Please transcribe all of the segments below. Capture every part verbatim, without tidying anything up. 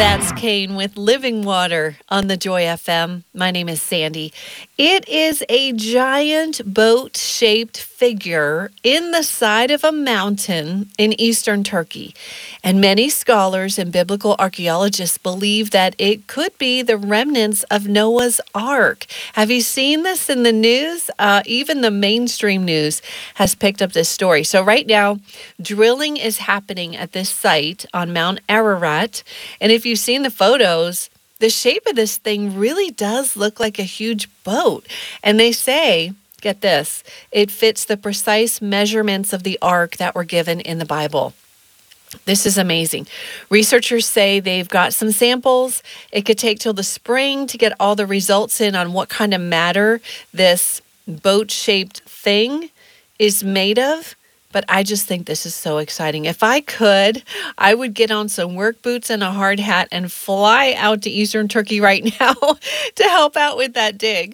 That's Kane with Living Water on the Joy F M. My name is Sandy. It is a giant boat-shaped figure in the side of a mountain in eastern Turkey. And many scholars and biblical archaeologists believe that it could be the remnants of Noah's Ark. Have you seen this in the news? Uh, even the mainstream news has picked up this story. So right now, drilling is happening at this site on Mount Ararat. And if you've seen the photos, the shape of this thing really does look like a huge boat. And they say, get this, it fits the precise measurements of the ark that were given in the Bible. This is amazing. Researchers say they've got some samples. It could take till the spring to get all the results in on what kind of matter this boat-shaped thing is made of. But I just think this is so exciting. If I could, I would get on some work boots and a hard hat and fly out to eastern Turkey right now to help out with that dig.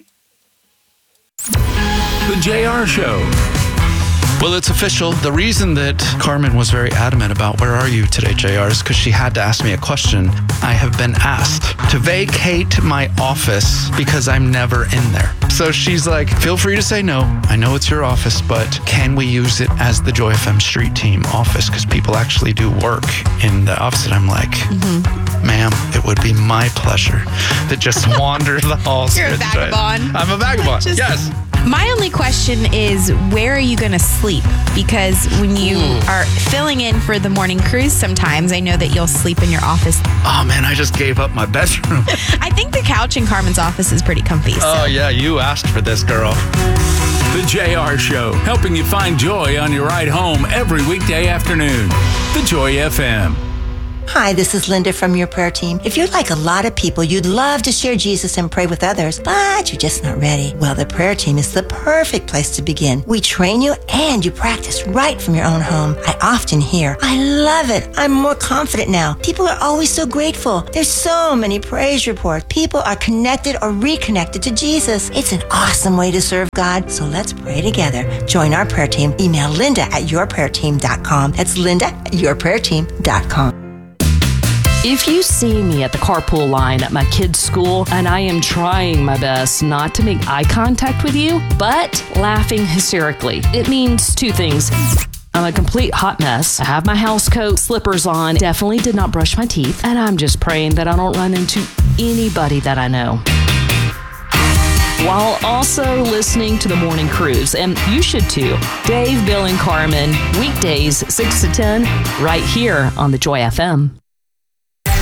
The J R Show. Well, it's official. The reason that Carmen was very adamant about where are you today, J R, is because she had to ask me a question. I have been asked to vacate my office because I'm never in there. So she's like, feel free to say no. I know it's your office, but can we use it as the Joy F M Street Team office? Because people actually do work in the office. And I'm like, mm-hmm. ma'am, it would be my pleasure to just wander the halls. You're a vagabond. I'm a vagabond, just, yes. My only question is, where are you going to sleep? Because when you Ooh. are filling in for the morning cruise, sometimes I know that you'll sleep in your office. Oh, man, I just gave up my bedroom. I think the couch in Carmen's office is pretty comfy. So. Oh, yeah, you asked for this, girl. The J R Show, helping you find joy on your ride home every weekday afternoon. The Joy F M. Hi, this is Linda from your prayer team. If you're like a lot of people, you'd love to share Jesus and pray with others, but you're just not ready. Well, the prayer team is the perfect place to begin. We train you and you practice right from your own home. I often hear, I love it. I'm more confident now. People are always so grateful. There's so many praise reports. People are connected or reconnected to Jesus. It's an awesome way to serve God. So let's pray together. Join our prayer team. Email Linda at your prayer team dot com. That's Linda at your prayer team dot com. If you see me at the carpool line at my kids' school, and I am trying my best not to make eye contact with you, but laughing hysterically, it means two things. I'm a complete hot mess. I have my house coat, slippers on, definitely did not brush my teeth, and I'm just praying that I don't run into anybody that I know. While also listening to the Morning Cruise, and you should too. Dave, Bill, and Carmen, weekdays six to ten, right here on the Joy F M.